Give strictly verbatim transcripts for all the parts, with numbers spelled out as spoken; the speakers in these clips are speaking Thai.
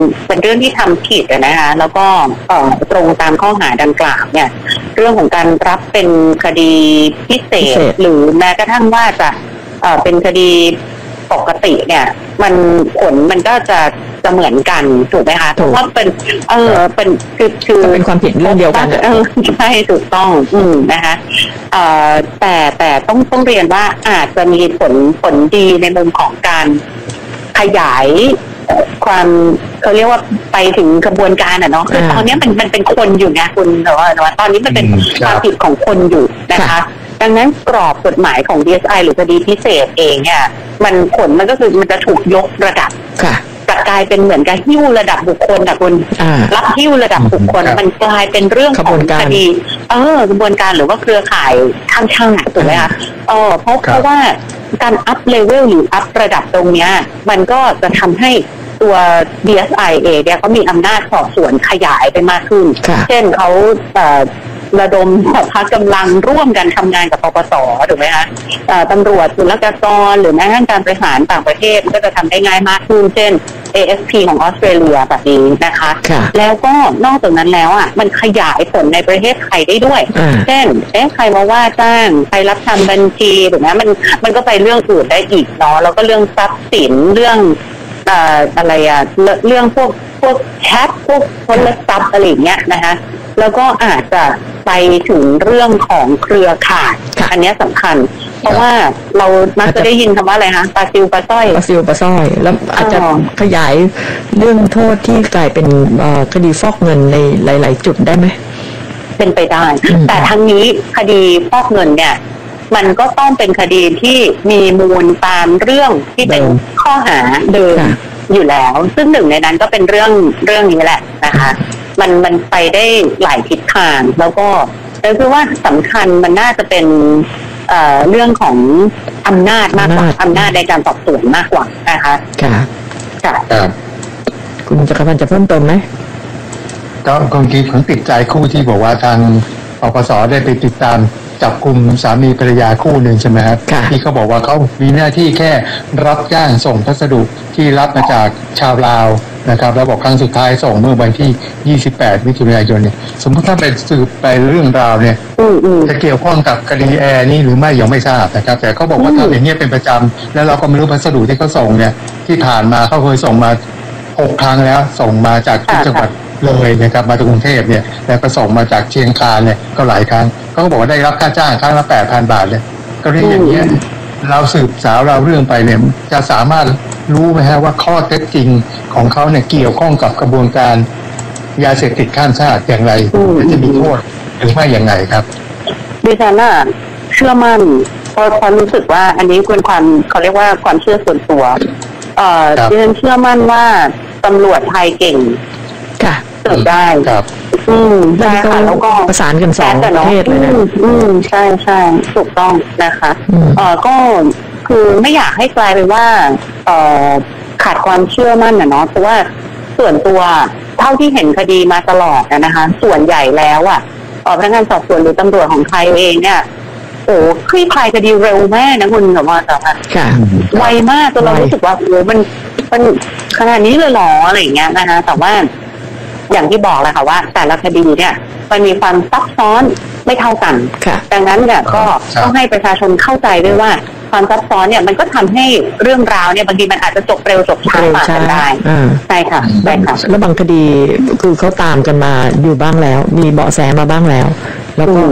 เป็นเรื่องที่ทำผิดนะคะแล้วก็ตรงตามข้อหาดังกล่าวเนี่ยเรื่องของการรับเป็นคดีพิเศษหรือแม้กระทั่งว่าจะเป็นคดีปกติเนี่ยมันผลมันก็จะจะเหมือนกันถูกไหมคะเพราะว่าเป็นเออเป็นคือคือเป็นความผิดเรื่องเดียวกันเออใช่ถูกต้องอืมนะคะเอ่อแต่แต่ต้องต้องเรียนว่าอาจจะมีผลผลดีในมุมของการขยายความเขาเรียกว่าไปถึงกระบวนการอ่ะเนาะคือตอนนี้มันมันเป็นคนอยู่ไงคุณแต่ว่าแต่ว่าตอนนี้มันเป็นความผิดของคนอยู่นะคะดังนั้นกรอบกฎหมายของ ดี เอส ไอ หรือคดีพิเศษเองเนี่ยมันผลมันก็คือมันจะถูกยกระดับจะกลายเป็นเหมือนกับหิ้วระดับบุคคลแต่คุณรับหิ้วระดับบุคคลมันกลายเป็นเรื่องของคดีเออกระบวนการหรือว่าเครือข่ายข้ามชาติถูกไหมคะเออเพราะเพราะว่าการอัพเลเวลหรืออัพระดับตรงเนี้ยมันก็จะทำให้ตัว ดี เอส ไอ เองเนี่ยเขามีอำนาจสอบสวนขยายไปมากขึ้นเช่นเขาระดมพักกำลังร่วมกันทำงานกับปปส.ถูกไหมคะตำรวจศุลกากรหรือแม้กระทั่งการบริหารต่างประเทศก็จะทำได้ง่ายมากขึ้นเช่น เอ เอส พี ของออสเตรเลียแบบนี้นะคะแล้วก็นอกจากนั้นแล้วอ่ะมันขยายผลในประเทศไทยได้ด้วยเช่นเอ๊ะใครมาว่าจ้างใครรับทำบัญชีถูกไหมมันมันก็ไปเรื่องอื่นได้อีกเนาะแล้วก็เรื่องทรัพย์สินเรื่องอะไรอะเรื่องพวกพวกแชทพวกโทรศัพท์อะไรเงี้ยนะคะแล้วก็อาจจะไปถึงเรื่องของเครือข่ายอันนี้สำคัญเพราะว่าเรามักจะได้ยินคำว่าอะไรคะปลาซิวปลาสร้อยปลาซิวปลาสร้อยแล้วอาจจะขยายเรื่องโทษที่กลายเป็นคดีฟอกเงินในหลายๆจุดได้ไหมเป็นไปได้แต่ทั้งนี้คดีฟอกเงินเนี่ยมันก็ต้องเป็นคดีที่มีมูลตามเรื่องที่เป็นข้อหาเดิมอยู่แล้วซึ่งหนึ่งในนั้นก็เป็นเรื่องเรื่องนี้แหละนะคะมันมันไปได้หลายทิศทางแล้วก็เราคิดว่าสำคัญมันน่าจะเป็นเอ่อเรื่องของอำนาจมากกว่าอำนาจในการสอบสวนมากกว่านะคะค่ะค่ะคุณจักรพันธ์จะเพิ่มเติมไหมก็คงคิดผมติดใจคู่ที่บอกว่าทางปปส.ได้ไปติดตามจับกลุ่มสามีภรรยาคู่หนึ่งใช่ไหมครับที่เขาบอกว่าเขามีหน้าที่แค่รับจ้างส่งพัสดุที่รับมาจากชาวลาวนะครับแล้วบอกครั้งสุดท้ายส่งเมื่อวันที่ยี่สิบแปดมิถุนายนเนี่ยสมมติถ้าไปสืบไปเรื่องราวเนี่ยจะเกี่ยวข้องกับคดีแอร์นี่หรือไม่ยังไม่ทราบนะครับแต่เขาบอกว่าทำอย่างนี้เป็นประจำแล้วเราก็ไม่รู้พัสดุที่เขาส่งเนี่ยที่ผ่านมาเขาเคยส่งมาหกครั้งแล้วส่งมาจากที่จังหวัดเลยนะครับมาจากกรุงเทพเนี่ยแล้วก็ส่งมาจากเชียงคานเนี่ยก็หลายครั้งเขาก็บอกว่าได้รับค่าจ้างครั้งละแปดพันบาทเลยก็เรื่องอย่างเงี้ยเราสืบสาวเราเรื่องไปเนี่ยจะสามารถรู้ไหมฮะว่าข้อเท็จจริงของเขาเนี่ยเกี่ยวข้องกับกระบวนการยาเสพติดข้ามชาติอย่างไรจะมีโทษหรือไม่อย่างไรครับดิฉันน่ะเชื่อมั่นเพราะความรู้สึกว่าอันนี้เป็นความเขาเรียกว่าความเชื่อส่วนตัวเอ่อดิฉันเชื่อมั่นว่าตำรวจไทยเก่งค่ะสืบได้ครับอืมใช่ค่ะแล้วก็ประสานกันสองประเทศเลยนะอืมใช่ใช่ถูกต้องนะคะเอ่อก็คือไม่อยากให้กลายเป็นว่าเอ่อขาดความเชื่อมั่นนะเนาะเพราะว่าส่วนตัวเท่าที่เห็นคดีมาตลอดนะคะส่วนใหญ่แล้วอ่ะพนักงานสอบสวนหรือตำรวจของไทยเองเนี่ยโอ้คลี่คลายคดีเร็วมากนะคุณสมบัติค่ะไวมากจนเรารู้สึกว่าโอ้มันมันขนาดนี้เลยหรออะไรอย่างเงี้ยนะคะแต่ว่าอย่างที่บอกเลยค่ะว่าแต่ละคดีเนี่ยมันมีความซับซ้อนไม่เท่ากันดังนั้นเนี่ยก็ต้องให้ประชาชนเข้าใจด้วยว่าความซับซ้อนเนี่ยมันก็ทำให้เรื่องราวเนี่ยบางทีมันอาจจะจบเร็วจบช้ามากันได้ใช่ค่ะใช่ค่ะแล้วบางคดีคือเขาตามกันมาอยู่บ้างแล้วมีเบาะแสมาบ้างแล้วแล้วก็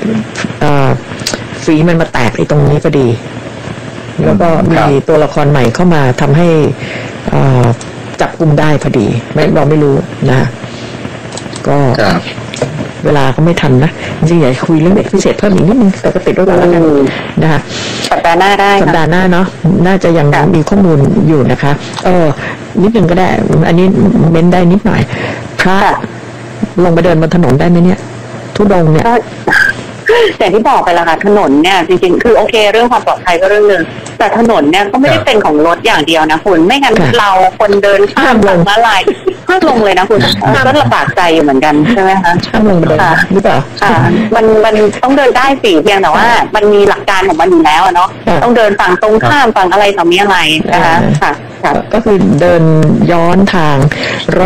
ฝีมันมาแตกไอ้ตรงนี้พอดีแล้วก็มีตัวละครใหม่เข้ามาทำให้จับกุมได้พอดีไม่เราไม่รู้นะก็เวลาก็ไม่ทันนะจริงๆอยากคุยเรื่องเด็กพิเศษเพิ่มอีกนิดนึงแต่ก็ติดด้วยกันแล้วกันนะคะสัปดาห์หน้าได้สัปดาห์หน้าเนาะน่าจะยังมีข้อมูลอยู่นะคะเออนิดนึงก็ได้อันนี้เม้นได้นิดหน่อยพระลงไปเดินบนถนนได้ไหมเนี่ยทุดงเนี่ยอย่างที่บอกไปแล้วค่ะถนนเนี่ยจริงๆคือโอเคเรื่องความปลอดภัยก็เรื่องนึงแต่ถนนเนี่ยก็ไม่ได้เป็นของรถอย่างเดียวนะคุณไม่งั้นเราคนเดินข้ามลงมาลายห้ามลงเลยนะคุณก็ลำบากใจอยู่เหมือนกันใช่ไหมคะห้ามลงเลยหรือเปล่าค่ะมันมันต้องเดินได้สิเพียงแต่ว่ามันมีหลักการของมันอยู่แล้วเนาะต้องเดินฝั่งตรงข้ามฝั่งอะไรต่อมีอะไรนะคะค่ะก็คือเดินย้อนทางรถ